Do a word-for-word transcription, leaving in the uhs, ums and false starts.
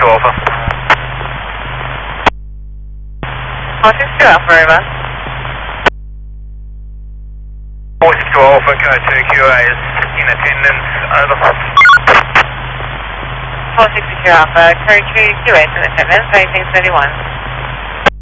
two Alpha. four six two Alpha, over. four six two Alpha, go to Q A is in attendance, over. four six two Alpha, code two Q A is in attendance, eighteen thirty-one.